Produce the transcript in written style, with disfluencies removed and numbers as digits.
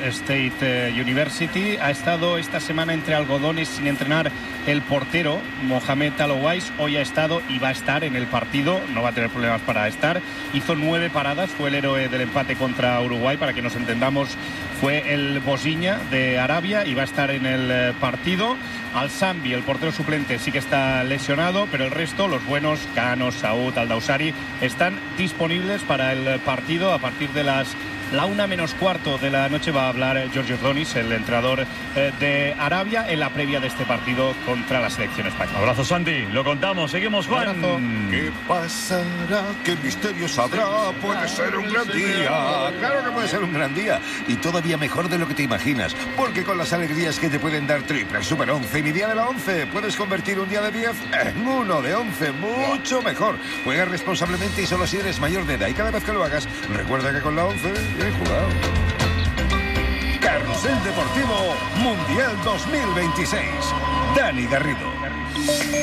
State University. Ha estado esta semana entre algodones sin entrenar el portero Mohamed Talouais. Hoy ha estado y va a estar en el partido, no va a tener problemas para estar. Hizo 9 paradas, fue el héroe del empate contra Uruguay, para que nos entendamos. Fue el Bosiña de Arabia y va a estar en el partido. Al-Sambi, el portero suplente, sí que está lesionado, pero el resto, los buenos, Cano, Saúd, Al-Dawsari, están disponibles para el partido. A partir de la 1:15 de la noche va a hablar Giorgio Donis, el entrenador de Arabia, en la previa de este partido contra la selección española. Abrazo, Santi. Lo contamos. Seguimos, Juan. ¿Qué pasará? ¿Qué misterios habrá? Puede ser un gran día. Claro que puede ser un gran día. Y todavía mejor de lo que te imaginas. Porque con las alegrías que te pueden dar Triple Super 11 y mi día de la 11, puedes convertir un día de 10 en uno de 11. Mucho mejor. Juega responsablemente y solo si eres mayor de edad. Y cada vez que lo hagas, recuerda que con la 11... bien jugado. Carrusel Deportivo Mundial 2026. Dani Garrido.